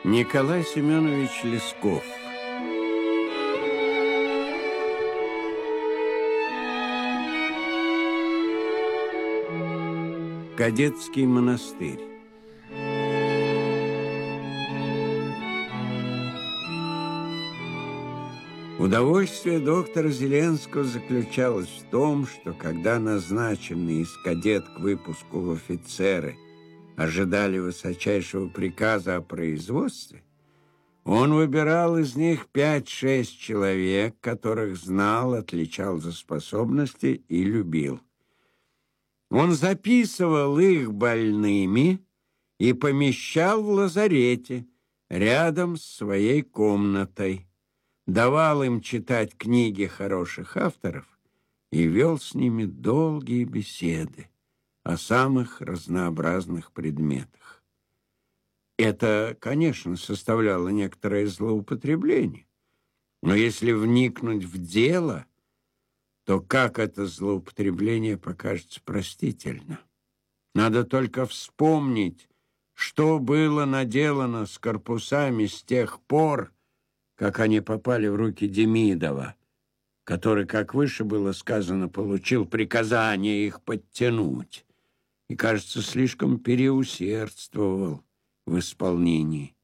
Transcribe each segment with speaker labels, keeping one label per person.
Speaker 1: Николай Семенович Лесков. Кадетский монастырь. Удовольствие доктора Зеленского заключалось в том, что когда назначенные из кадет к выпуску офицеры ожидали высочайшего приказа о производстве, он выбирал из них 5-6 человек, которых знал, отличал за способности и любил. Он записывал их больными и помещал в лазарете рядом с своей комнатой, давал им читать книги хороших авторов и вел с ними долгие беседы о самых разнообразных предметах. Это, конечно, составляло некоторое злоупотребление, но если вникнуть в дело, то как это злоупотребление покажется простительно? Надо только вспомнить, что было наделано с корпусами с тех пор, как они попали в руки Демидова, который, как выше было сказано, получил приказание их подтянуть и, кажется, слишком переусердствовал в исполнении.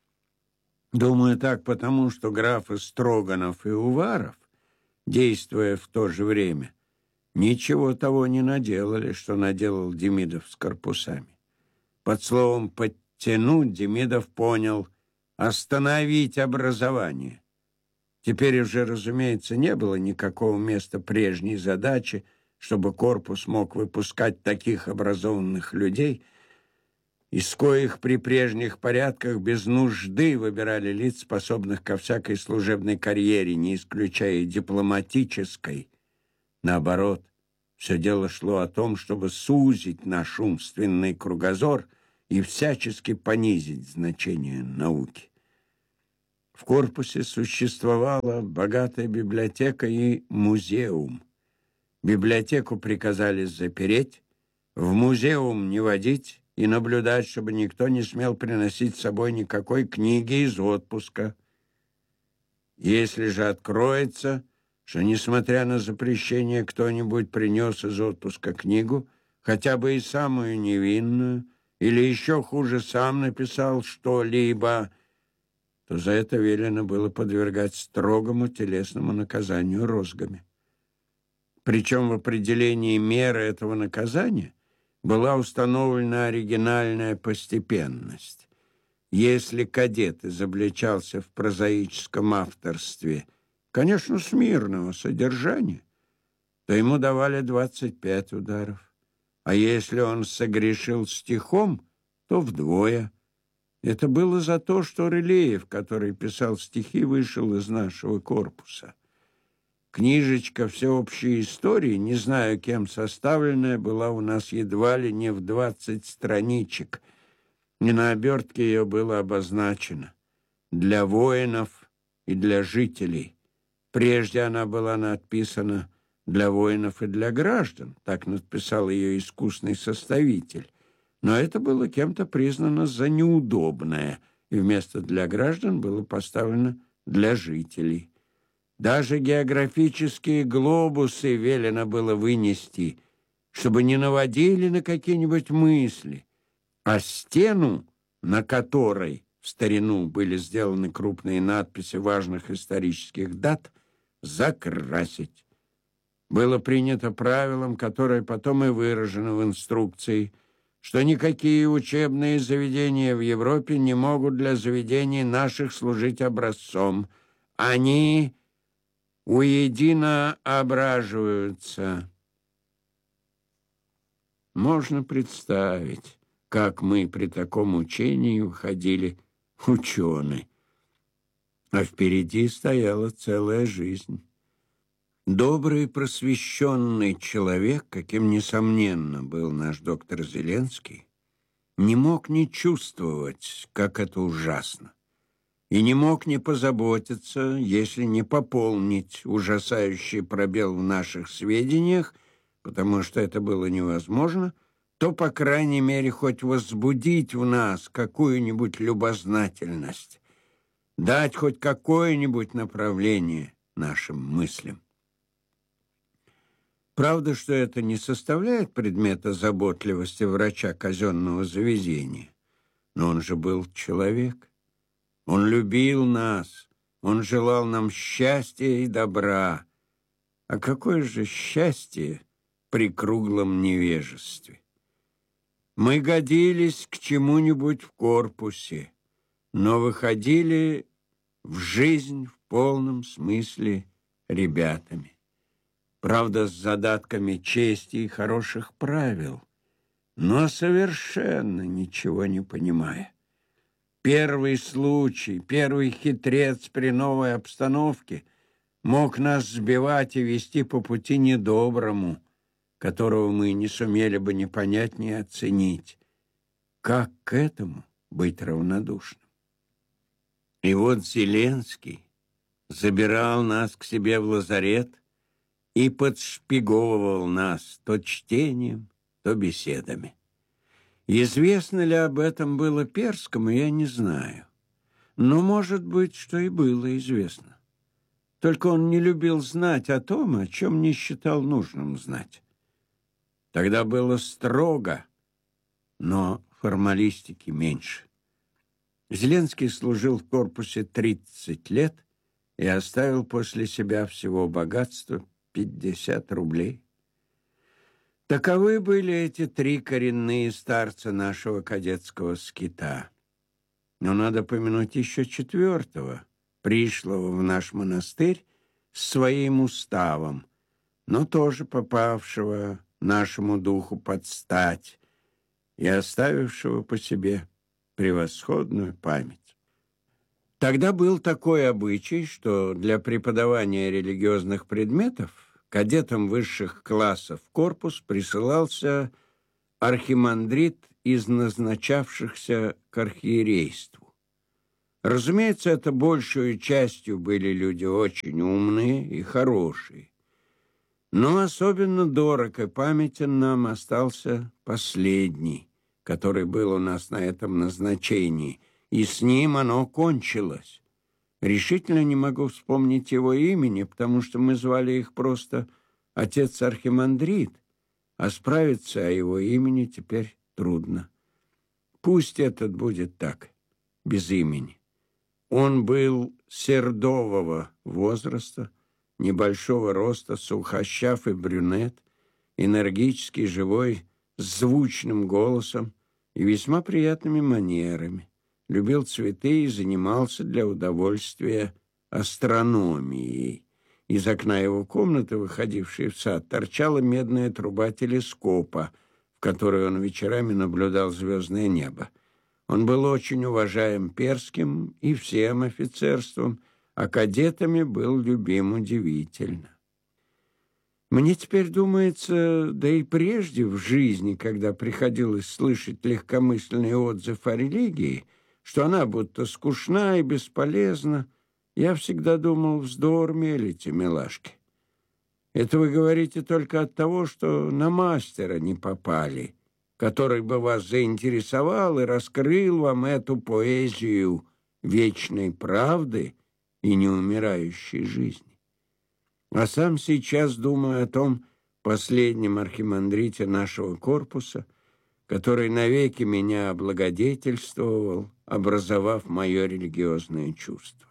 Speaker 1: Думаю, так потому, что графы Строганов и Уваров, действуя в то же время, ничего того не наделали, что наделал Демидов с корпусами. Под словом «подтянуть» Демидов понял «остановить образование». Теперь уже, разумеется, не было никакого места прежней задачи, чтобы корпус мог выпускать таких образованных людей, из коих при прежних порядках без нужды выбирали лиц, способных ко всякой служебной карьере, не исключая дипломатической. Наоборот, все дело шло о том, чтобы сузить наш умственный кругозор и всячески понизить значение науки. В корпусе существовала богатая библиотека и музеум. Библиотеку приказали запереть, в музеум не водить и наблюдать, чтобы никто не смел приносить с собой никакой книги из отпуска. Если же откроется, что, несмотря на запрещение, кто-нибудь принес из отпуска книгу, хотя бы и самую невинную, или еще хуже, сам написал что-либо, то за это велено было подвергать строгому телесному наказанию розгами. Причем в определении меры этого наказания была установлена оригинальная постепенность. Если кадет изобличался в прозаическом авторстве, конечно, смирного содержания, то ему давали 25 ударов, а если он согрешил стихом, то вдвое. Это было за то, что Рылеев, который писал стихи, вышел из нашего корпуса. Книжечка всеобщей истории, не знаю, кем составленная, была у нас едва ли не в 20 страничек, и на обертке ее было обозначено «Для воинов и для жителей». Прежде она была надписана «Для воинов и для граждан», так надписал ее искусный составитель. Но это было кем-то признано за неудобное, и вместо «для граждан» было поставлено «для жителей». Даже географические глобусы велено было вынести, чтобы не наводили на какие-нибудь мысли, а стену, на которой в старину были сделаны крупные надписи важных исторических дат, закрасить. Было принято правилом, которое потом и выражено в инструкции, что никакие учебные заведения в Европе не могут для заведений наших служить образцом. Они уедино ображиваются. Можно представить, как мы при таком учении уходили ученые. А впереди стояла целая жизнь. Добрый, просвещенный человек, каким, несомненно, был наш доктор Зеленский, не мог не чувствовать, как это ужасно, и не мог не позаботиться, если не пополнить ужасающий пробел в наших сведениях, потому что это было невозможно, то, по крайней мере, хоть возбудить в нас какую-нибудь любознательность, дать хоть какое-нибудь направление нашим мыслям. Правда, что это не составляет предмета заботливости врача казенного заведения, но он же был человек. Он любил нас, он желал нам счастья и добра. А какое же счастье при круглом невежестве! Мы годились к чему-нибудь в корпусе, но выходили в жизнь в полном смысле ребятами. Правда, с задатками чести и хороших правил, но совершенно ничего не понимая. Первый случай, первый хитрец при новой обстановке мог нас сбивать и вести по пути недоброму, которого мы не сумели бы ни понять, ни оценить. Как к этому быть равнодушным? И вот Зеленский забирал нас к себе в лазарет и подшпиговывал нас то чтением, то беседами. Известно ли об этом было Перскому, я не знаю. Но, может быть, что и было известно. Только он не любил знать о том, о чем не считал нужным знать. Тогда было строго, но формалистики меньше. Зеленский служил в корпусе 30 лет и оставил после себя всего богатства 50 рублей. Таковы были эти 3 коренные старца нашего кадетского скита. Но надо помянуть еще 4-го, пришлого в наш монастырь с своим уставом, но тоже попавшего нашему духу под стать и оставившего по себе превосходную память. Тогда был такой обычай, что для преподавания религиозных предметов кадетам высших классов в корпус присылался архимандрит из назначавшихся к архиерейству. Разумеется, это большую частью были люди очень умные и хорошие. Но особенно дорог и памятен нам остался последний, который был у нас на этом назначении, и с ним оно кончилось. Решительно не могу вспомнить его имени, потому что мы звали их просто отец-архимандрит, а справиться о его имени теперь трудно. Пусть этот будет так, без имени. Он был сердового возраста, небольшого роста, сухощав и брюнет, энергический, живой, с звучным голосом и весьма приятными манерами. Любил цветы и занимался для удовольствия астрономией. Из окна его комнаты, выходившей в сад, торчала медная труба телескопа, в которой он вечерами наблюдал звездное небо. Он был очень уважаем Перским и всем офицерством, а кадетами был любим удивительно. Мне теперь думается, да и прежде в жизни, когда приходилось слышать легкомысленный отзыв о религии, что она будто скучна и бесполезна, я всегда думал, вздор мелите, милашки. Это вы говорите только от того, что на мастера не попали, который бы вас заинтересовал и раскрыл вам эту поэзию вечной правды и неумирающей жизни. А сам сейчас думаю о том последнем архимандрите нашего корпуса, который навеки меня облагодетельствовал, образовав мое религиозное чувство.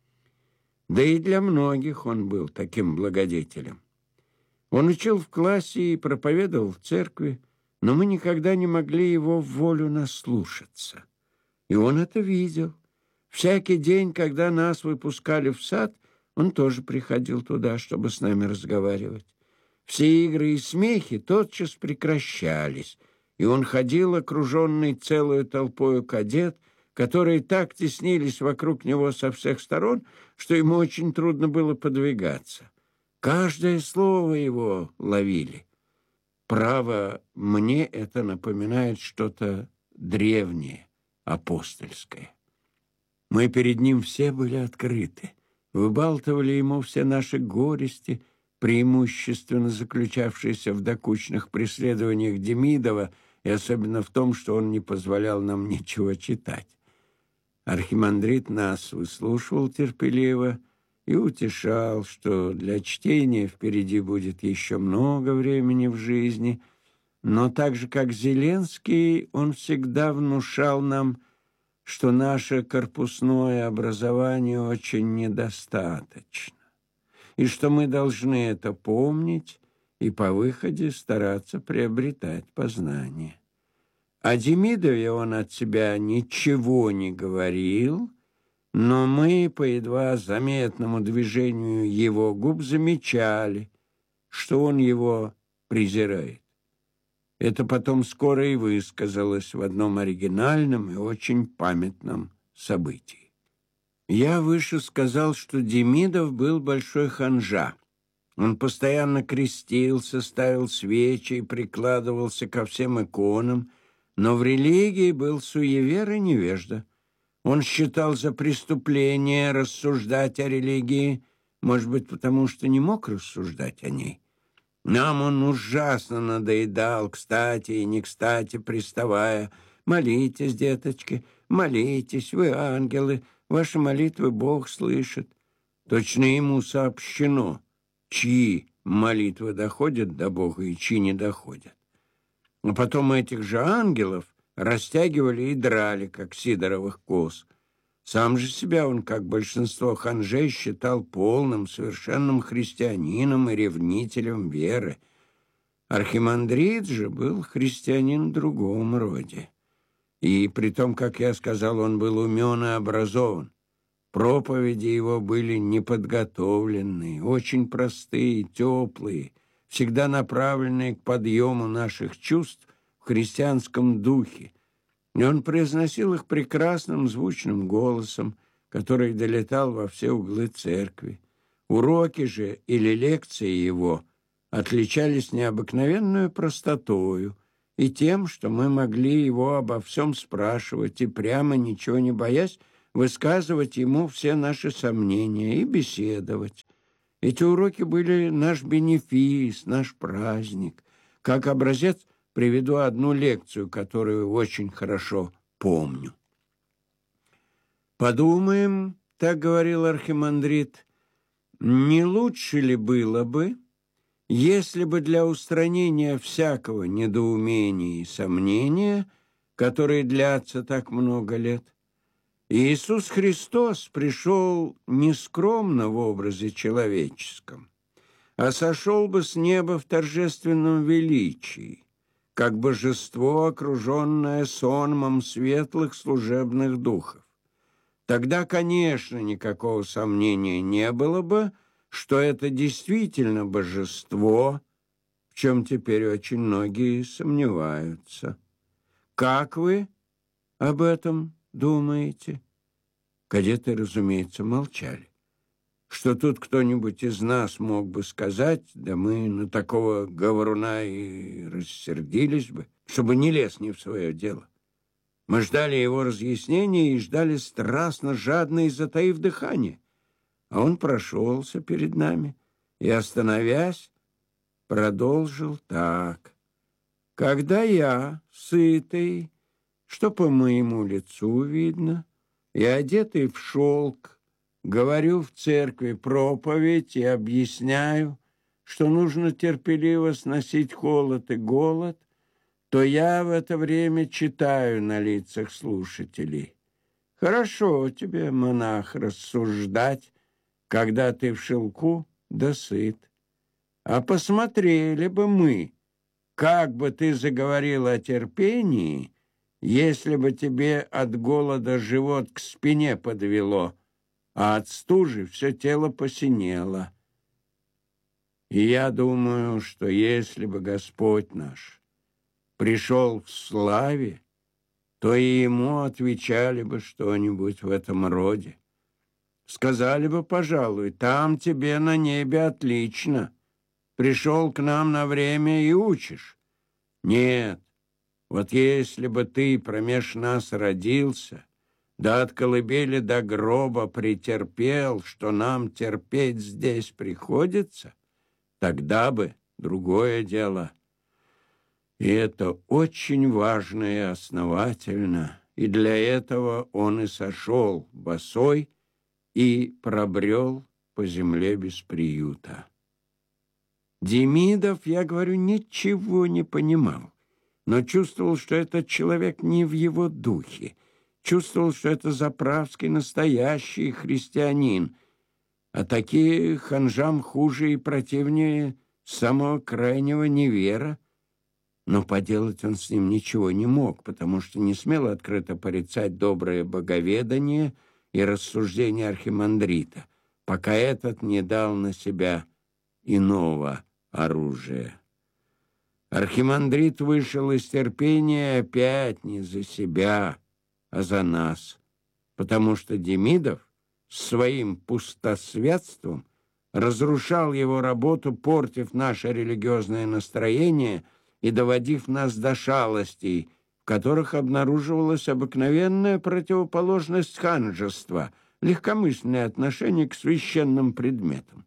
Speaker 1: Да и для многих он был таким благодетелем. Он учил в классе и проповедовал в церкви, но мы никогда не могли его в волю наслушаться. И он это видел. Всякий день, когда нас выпускали в сад, он тоже приходил туда, чтобы с нами разговаривать. Все игры и смехи тотчас прекращались, и он ходил, окруженный целой толпою кадет, которые так теснились вокруг него со всех сторон, что ему очень трудно было подвигаться. Каждое слово его ловили. Право, мне это напоминает что-то древнее, апостольское. Мы перед ним все были открыты, выбалтывали ему все наши горести, преимущественно заключавшиеся в докучных преследованиях Демидова, и особенно в том, что он не позволял нам ничего читать. Архимандрит нас выслушивал терпеливо и утешал, что для чтения впереди будет еще много времени в жизни, но так же, как Зеленский, он всегда внушал нам, что наше корпусное образование очень недостаточно, и что мы должны это помнить и по выходе стараться приобретать познание. О Демидове он от себя ничего не говорил, но мы по едва заметному движению его губ замечали, что он его презирает. Это потом скоро и высказалось в одном оригинальном и очень памятном событии. Я выше сказал, что Демидов был большой ханжа. Он постоянно крестился, ставил свечи и прикладывался ко всем иконам, но в религии был суевер и невежда. Он считал за преступление рассуждать о религии, может быть, потому что не мог рассуждать о ней. Нам он ужасно надоедал, кстати и не кстати приставая: «Молитесь, деточки, молитесь, вы ангелы, ваши молитвы Бог слышит». Точно ему сообщено, чьи молитвы доходят до Бога и чьи не доходят. А потом этих же ангелов растягивали и драли, как сидоровых коз. Сам же себя он, как большинство ханжей, считал полным, совершенным христианином и ревнителем веры. Архимандрит же был христианин в другом роде. И при том, как я сказал, он был умен и образован. Проповеди его были неподготовленные, очень простые, теплые, всегда направленные к подъему наших чувств в христианском духе. И он произносил их прекрасным звучным голосом, который долетал во все углы церкви. Уроки же или лекции его отличались необыкновенной простотою и тем, что мы могли его обо всем спрашивать и прямо, ничего не боясь, высказывать ему все наши сомнения и беседовать. Эти уроки были наш бенефис, наш праздник. Как образец приведу одну лекцию, которую очень хорошо помню. «Подумаем, — так говорил архимандрит, — не лучше ли было бы, если бы для устранения всякого недоумения и сомнения, которые длятся так много лет, Иисус Христос пришел не скромно в образе человеческом, а сошел бы с неба в торжественном величии, как божество, окруженное сонмом светлых служебных духов. Тогда, конечно, никакого сомнения не было бы, что это действительно божество, в чем теперь очень многие сомневаются. Как вы об этом думаете?» Кадеты, разумеется, молчали. Что тут кто-нибудь из нас мог бы сказать, да мы на такого говоруна и рассердились бы, чтобы не лез не в свое дело. Мы ждали его разъяснения и ждали страстно, жадно и затаив дыхание. А он прошелся перед нами и, остановясь, продолжил так: «Когда я, сытый, что по моему лицу видно, и одетый в шелк, говорю в церкви проповедь и объясняю, что нужно терпеливо сносить холод и голод, то я в это время читаю на лицах слушателей: хорошо тебе, монах, рассуждать, когда ты в шелку да сыт. А посмотрели бы мы, как бы ты заговорил о терпении, если бы тебе от голода живот к спине подвело, а от стужи все тело посинело. И я думаю, что если бы Господь наш пришел в славе, то и ему отвечали бы что-нибудь в этом роде. Сказали бы, пожалуй: там тебе на небе отлично, пришел к нам на время и учишь. Нет, вот если бы ты промеж нас родился, да от колыбели до гроба претерпел, что нам терпеть здесь приходится, тогда бы другое дело. И это очень важно и основательно, и для этого он и сошел босой и пробрел по земле без приюта. Демидов, я говорю, ничего не понимал, но чувствовал, что этот человек не в его духе, чувствовал, что это заправский настоящий христианин, а такие ханжам хуже и противнее самого крайнего невера. Но поделать он с ним ничего не мог, потому что не смел открыто порицать доброе боговедание и рассуждения архимандрита, пока этот не дал на себя иного оружия. Архимандрит вышел из терпения опять не за себя, а за нас, потому что Демидов с своим пустосвятством разрушал его работу, портив наше религиозное настроение и доводив нас до шалостей, в которых обнаруживалась обыкновенная противоположность ханжества, легкомысленное отношение к священным предметам.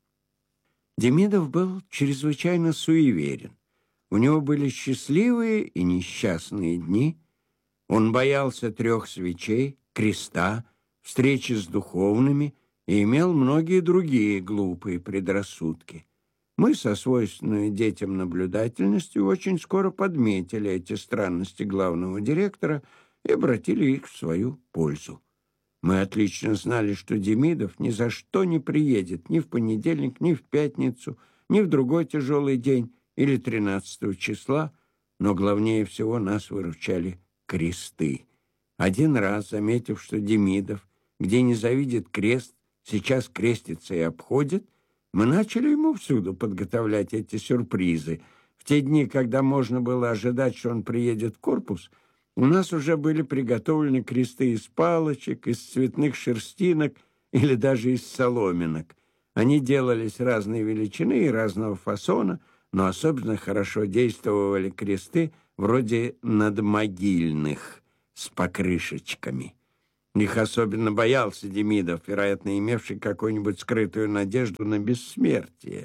Speaker 1: Демидов был чрезвычайно суеверен. У него были счастливые и несчастные дни. Он боялся 3 свечей, креста, встречи с духовными и имел многие другие глупые предрассудки. Мы со свойственной детям наблюдательностью очень скоро подметили эти странности главного директора и обратили их в свою пользу. Мы отлично знали, что Демидов ни за что не приедет ни в понедельник, ни в пятницу, ни в другой тяжелый день или 13 числа, но главнее всего нас выручали кресты. Один раз, заметив, что Демидов, где не завидит крест, сейчас крестится и обходит, мы начали ему всюду подготовлять эти сюрпризы. В те дни, когда можно было ожидать, что он приедет в корпус, у нас уже были приготовлены кресты из палочек, из цветных шерстинок или даже из соломинок. Они делались разной величины и разного фасона, но особенно хорошо действовали кресты вроде надмогильных с покрышечками. Их особенно боялся Демидов, вероятно, имевший какую-нибудь скрытую надежду на бессмертие.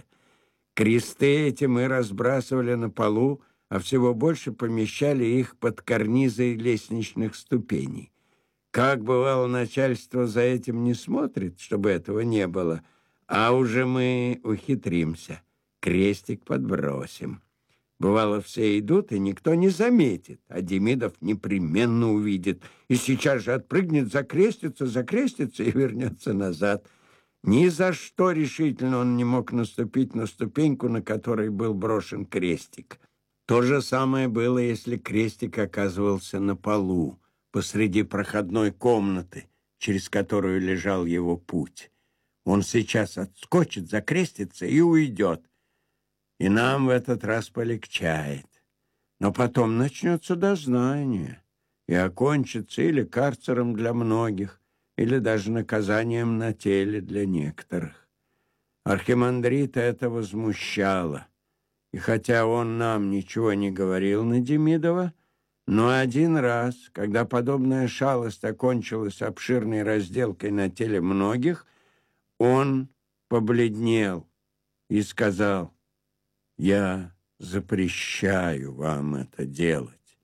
Speaker 1: Кресты эти мы разбрасывали на полу, а всего больше помещали их под карнизы лестничных ступеней. Как бывало, начальство за этим не смотрит, чтобы этого не было, а уже мы ухитримся, крестик подбросим. Бывало, все идут, и никто не заметит, а Демидов непременно увидит, и сейчас же отпрыгнет, закрестится и вернется назад. Ни за что решительно он не мог наступить на ступеньку, на которой был брошен крестик. То же самое было, если крестик оказывался на полу, посреди проходной комнаты, через которую лежал его путь. Он сейчас отскочит, закрестится и уйдет. И нам в этот раз полегчает. Но потом начнется дознание и окончится или карцером для многих, или даже наказанием на теле для некоторых. Архимандрита это возмущало. И хотя он нам ничего не говорил на Демидова, но один раз, когда подобная шалость окончилась обширной разделкой на теле многих, он побледнел и сказал: «Я запрещаю вам это делать.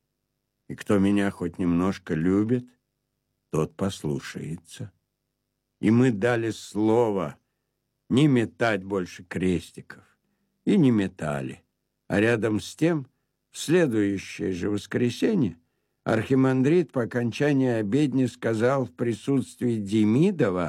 Speaker 1: И кто меня хоть немножко любит, тот послушается». И мы дали слово не метать больше крестиков. И не метали. А рядом с тем, в следующее же воскресенье, архимандрит по окончании обедни сказал в присутствии Демидова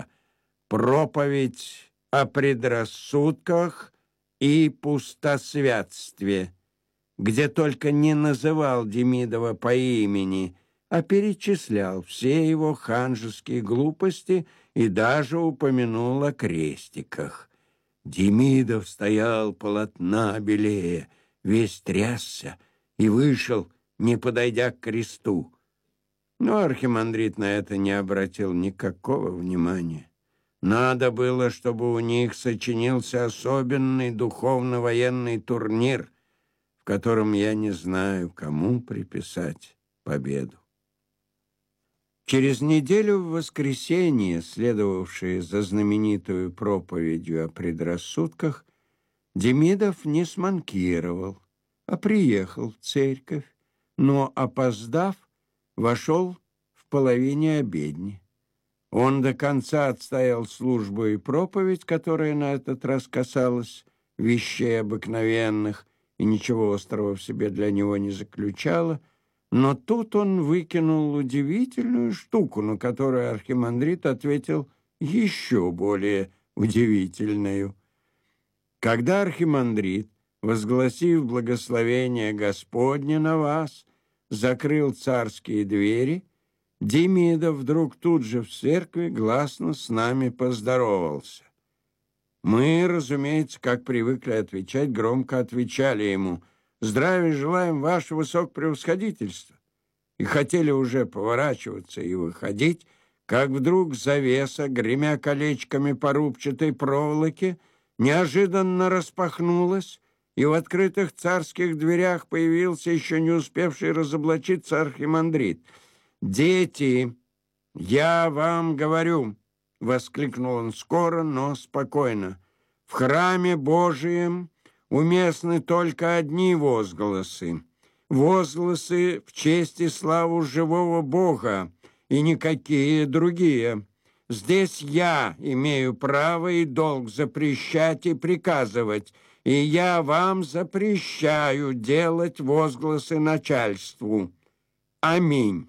Speaker 1: проповедь о предрассудках и пустосвятстве, где только не называл Демидова по имени, а перечислял все его ханжеские глупости и даже упомянул о крестиках. Демидов стоял полотна белее, весь трясся и вышел, не подойдя к кресту. Но архимандрит на это не обратил никакого внимания. Надо было, чтобы у них сочинился особенный духовно-военный турнир, в котором я не знаю, кому приписать победу. Через неделю в воскресенье, следовавшее за знаменитую проповедью о предрассудках, Демидов не сманкировал. а приехал в церковь, но, опоздав, вошел в половине обедни. Он до конца отстоял службу и проповедь, которая на этот раз касалась вещей обыкновенных и ничего острого в себе для него не заключала, но тут он выкинул удивительную штуку, на которую архимандрит ответил еще более удивительную. Когда архимандрит, возгласив благословение Господне на вас, закрыл царские двери, Демидов вдруг тут же в церкви гласно с нами поздоровался. Мы, разумеется, как привыкли отвечать, громко отвечали ему: «Здравия желаем, ваше высокопревосходительство!» И хотели уже поворачиваться и выходить, как вдруг завеса, гремя колечками по рубчатой проволоке, неожиданно распахнулась, и в открытых царских дверях появился еще не успевший разоблачиться архимандрит. «Дети, я вам говорю», — воскликнул он скоро, но спокойно, «в храме Божием уместны только одни возгласы. Возгласы в честь и славу живого Бога, и никакие другие. Здесь я имею право и долг запрещать и приказывать, и я вам запрещаю делать возгласы начальству. Аминь».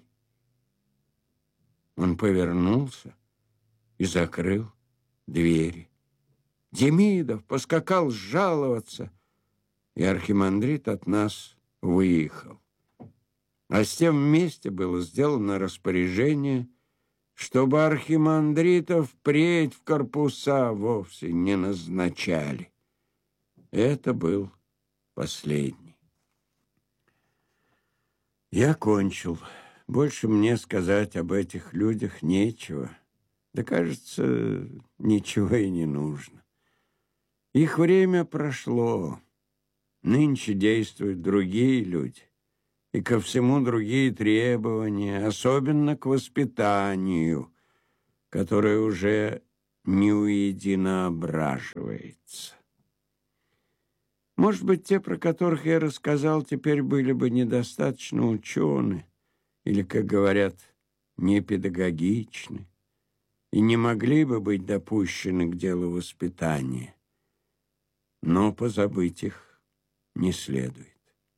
Speaker 1: Он повернулся и закрыл двери. Демидов поскакал жаловаться, и архимандрит от нас выехал. А с тем вместе было сделано распоряжение, чтобы архимандритов впредь в корпуса вовсе не назначали. Это был последний. Я кончил. Больше мне сказать об этих людях нечего. Да, кажется, ничего и не нужно. Их время прошло. Нынче действуют другие люди. И ко всему другие требования, особенно к воспитанию, которое уже не уединоображивается. Может быть, те, про которых я рассказал, теперь были бы недостаточно учены, или, как говорят, непедагогичны, и не могли бы быть допущены к делу воспитания. Но позабыть их не следует.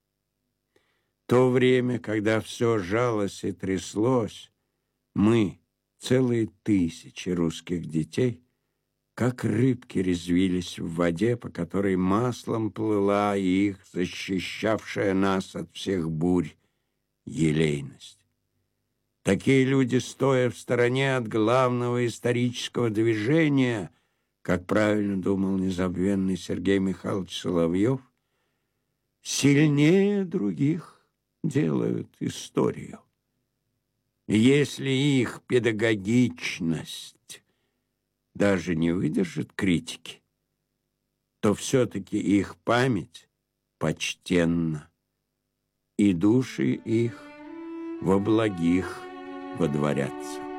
Speaker 1: То время, когда все жалось и тряслось, мы, целые тысячи русских детей, как рыбки резвились в воде, по которой маслом плыла их, защищавшая нас от всех бурь, елейность. Такие люди, стоя в стороне от главного исторического движения, как правильно думал незабвенный Сергей Михайлович Соловьев, сильнее других делают историю. Если их педагогичность даже не выдержит критики, то все-таки их память почтенна, и души их во благих водворятся.